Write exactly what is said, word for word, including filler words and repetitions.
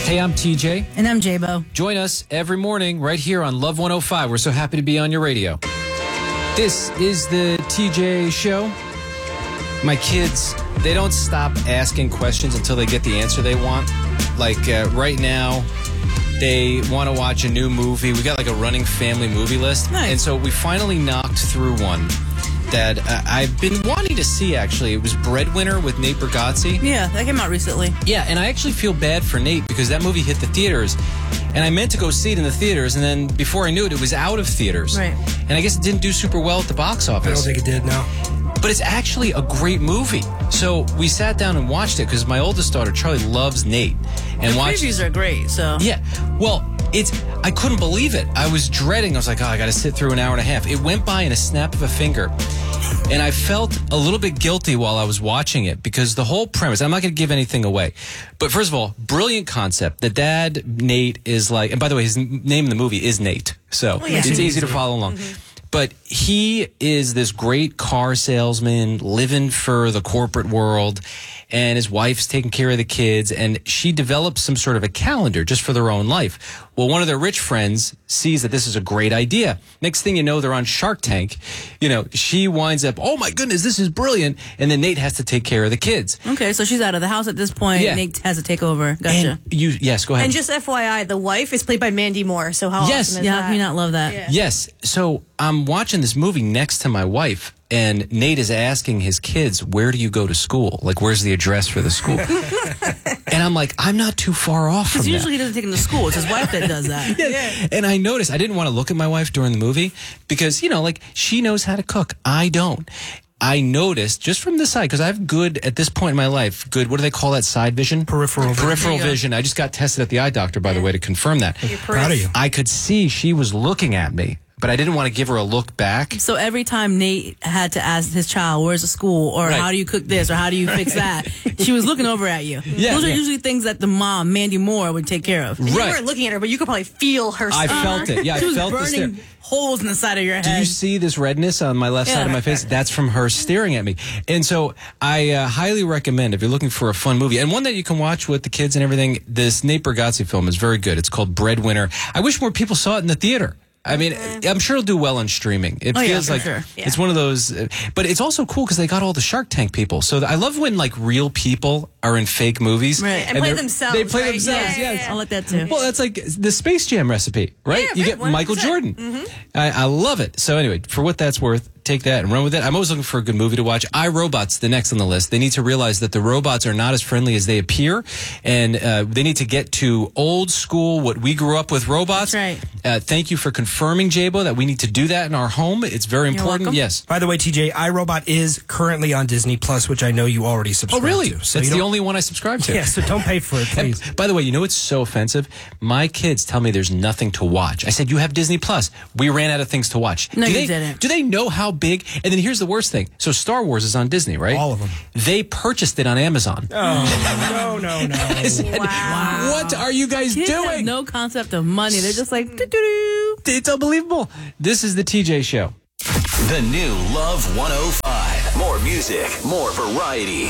Hey, I'm T J. And I'm J-Bo. Join us every morning right here on Love one oh five. We're so happy to be on your radio. This is the T J Show. My kids, they don't stop asking questions until they get the answer they want. Like uh, right now, they want to watch a new movie. We got like a running family movie list. Nice. And so we finally knocked through one that uh, I've been wanting to see, actually. It was Breadwinner with Nate Bargatze. Yeah, that came out recently. Yeah, and I actually feel bad for Nate because that movie hit the theaters, and I meant to go see it in the theaters, and then before I knew it, it was out of theaters. Right. And I guess it didn't do super well at the box I don't office. think it did, no. But it's actually a great movie. So we sat down and watched it because my oldest daughter, Charlie, loves Nate. And The watched previews are great, so. Yeah. Well, it's I couldn't believe it. I was dreading. I was like, oh, I got to sit through an hour and a half. It went by in a snap of a finger. And I felt a little bit guilty while I was watching it because the whole premise, I'm not going to give anything away. But first of all, brilliant concept. The dad, Nate, is like, and by the way, his name in the movie is Nate. So Oh, yeah. it's easy to follow along. Mm-hmm. But he is this great car salesman living for the corporate world, and his wife's taking care of the kids, and she develops some sort of a calendar just for their own life. Well, one of their rich friends sees that this is a great idea. Next thing you know, they're on Shark Tank. You know, she winds up, oh my goodness, this is brilliant. And then Nate has to take care of the kids. Okay, so she's out of the house at this point. Yeah. Nate has to take over. Gotcha. And you, yes, go ahead. And just F Y I, the wife is played by Mandy Moore. So how Yes. awesome is yeah, that? how can you not love that? Yeah. Yes. So I'm watching this movie next to my wife, and Nate is asking his kids, where do you go to school? Like, where's the address for the school? And I'm like, I'm not too far off from Because that. usually he doesn't take him to school. It's his wife that does that. Yeah. And I noticed, I didn't want to look at my wife during the movie because, you know, like, she knows how to cook. I don't. I noticed just from the side, because I have good, at this point in my life, good, what do they call that, side vision? Peripheral vision. Peripheral There you go. vision. I just got tested at the eye doctor, by the way, to confirm that. Your Proud of you. I could see she was looking at me, but I didn't want to give her a look back. So every time Nate had to ask his child, where's the school? Or Right. how do you cook this? Or how do you fix that? She was looking over at you. Yeah, Those are yeah. usually things that the mom, Mandy Moore, would take care of. You Right. weren't looking at her, but you could probably feel her. I stuff. felt it. Yeah, I She was felt the stare. burning holes in the side of your Do you head. see this redness on my left Yeah. side of my face? That's from her staring at me. And so I uh, highly recommend, if you're looking for a fun movie, and one that you can watch with the kids and everything, this Nate Bargatze film is very good. It's called Breadwinner. I wish more people saw it in the theater. I mean, I'm sure it'll do well on streaming. It Oh, yeah, feels for like sure. it's one of those, uh, but it's also cool because they got all the Shark Tank people. So I love when like real people are in fake movies. Right. And play they're- themselves, They play right? themselves, Yeah, yes. yeah, I like that too. Well, that's like the Space Jam recipe, right? Yeah, you right, get Michael one hundred percent. Jordan. I, I love it. So anyway, for what that's worth, take that and run with it. I'm always looking for a good movie to watch. iRobot's the next on the list. They need to realize that the robots are not as friendly as they appear, and uh, they need to get to old school, what we grew up with robots. That's right. Uh, thank you for confirming, J-Bo, that we need to do that in our home. It's very important. welcome. Yes. By the way, T J, iRobot is currently on Disney Plus, which I know you already Oh, subscribe really? to. So That's you the don't- only one I subscribe to. Yeah, so don't pay for it, And please. by the way, you know what's so offensive? My kids tell me there's nothing to watch. I said, you have Disney Plus. We ran out of things to watch. No, do you they, didn't. Do they know how big? And then here's the worst thing. So Star Wars is on Disney, right? All of them. They purchased it on Amazon. Oh, no, no, no. I said, Wow. what are you guys Kids have doing? no concept of money. They're just like, doo-doo-doo. It's unbelievable. This is the T J Show. The new Love one oh five. More music, more variety.